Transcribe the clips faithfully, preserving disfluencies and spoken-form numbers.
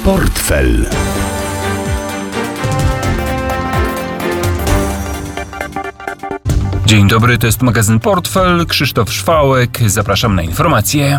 Portfel. Dzień dobry, to jest magazyn Portfel. Krzysztof Szwałek, zapraszam na informacje.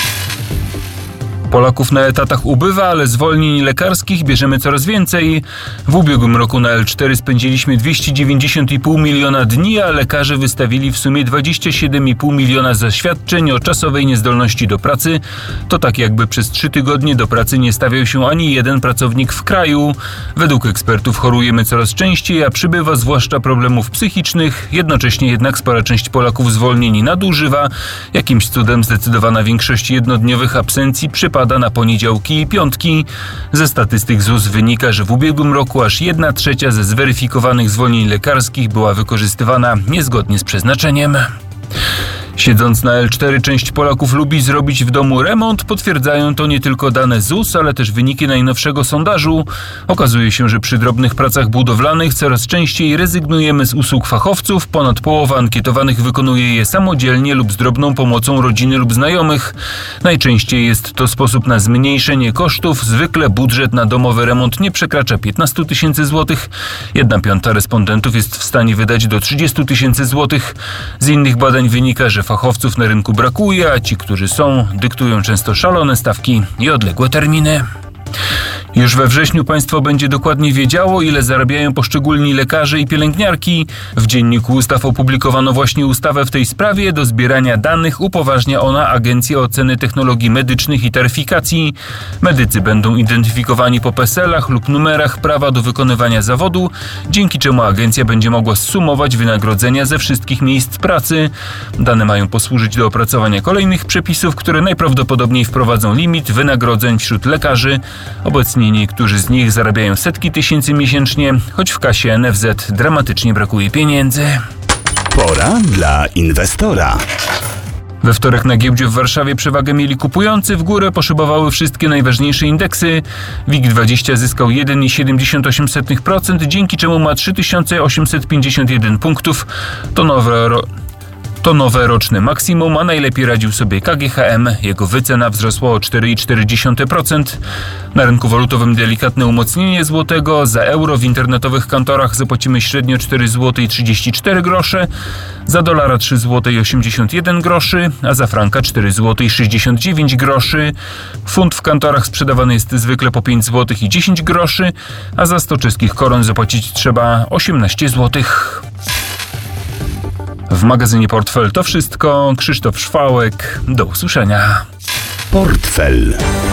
Polaków na etatach ubywa, ale zwolnień lekarskich bierzemy coraz więcej. W ubiegłym roku na L cztery spędziliśmy dwieście dziewięćdziesiąt i pół miliona dni, a lekarze wystawili w sumie dwadzieścia siedem i pół miliona zaświadczeń o czasowej niezdolności do pracy. To tak jakby przez trzy tygodnie do pracy nie stawiał się ani jeden pracownik w kraju. Według ekspertów chorujemy coraz częściej, a przybywa zwłaszcza problemów psychicznych. Jednocześnie jednak spora część Polaków zwolnień nadużywa. Jakimś cudem zdecydowana większość jednodniowych absencji przypada na poniedziałki i piątki. Ze statystyk Z U S wynika, że w ubiegłym roku aż jedna trzecia ze zweryfikowanych zwolnień lekarskich była wykorzystywana niezgodnie z przeznaczeniem. Siedząc na L cztery, część Polaków lubi zrobić w domu remont. Potwierdzają to nie tylko dane Z U S, ale też wyniki najnowszego sondażu. Okazuje się, że przy drobnych pracach budowlanych coraz częściej rezygnujemy z usług fachowców. Ponad połowa ankietowanych wykonuje je samodzielnie lub z drobną pomocą rodziny lub znajomych. Najczęściej jest to sposób na zmniejszenie kosztów. Zwykle budżet na domowy remont nie przekracza piętnaście tysięcy złotych. Jedna piąta respondentów jest w stanie wydać do trzydzieści tysięcy złotych. Z innych badań wynika, że fachowców na rynku brakuje, a ci, którzy są, dyktują często szalone stawki i odległe terminy. Już we wrześniu państwo będzie dokładnie wiedziało, ile zarabiają poszczególni lekarze i pielęgniarki. W Dzienniku Ustaw opublikowano właśnie ustawę w tej sprawie. Do zbierania danych upoważnia ona Agencję Oceny Technologii Medycznych i Taryfikacji. Medycy będą identyfikowani po peselach lub numerach prawa do wykonywania zawodu, dzięki czemu agencja będzie mogła zsumować wynagrodzenia ze wszystkich miejsc pracy. Dane mają posłużyć do opracowania kolejnych przepisów, które najprawdopodobniej wprowadzą limit wynagrodzeń wśród lekarzy. Obecnie niektórzy z nich zarabiają setki tysięcy miesięcznie, choć w kasie N F Z dramatycznie brakuje pieniędzy. Pora dla inwestora. We wtorek na giełdzie w Warszawie przewagę mieli kupujący, w górę poszybowały wszystkie najważniejsze indeksy. WIG dwadzieścia zyskał jeden przecinek siedemdziesiąt osiem procent, dzięki czemu ma trzy tysiące osiemset pięćdziesiąt jeden punktów. To nowe ro... To nowe roczne maksimum, a najlepiej radził sobie K G H M. Jego wycena wzrosła o cztery przecinek cztery procent. Na rynku walutowym delikatne umocnienie złotego. Za euro w internetowych kantorach zapłacimy średnio cztery złote i trzydzieści cztery grosze, za dolara trzy złote i osiemdziesiąt jeden groszy, a za franka cztery złote i sześćdziesiąt dziewięć groszy. Funt w kantorach sprzedawany jest zwykle po pięć złotych i dziesięć groszy, a za sto czeskich koron zapłacić trzeba osiemnaście złotych. W magazynie Portfel to wszystko. Krzysztof Szwałek. Do usłyszenia. Portfel.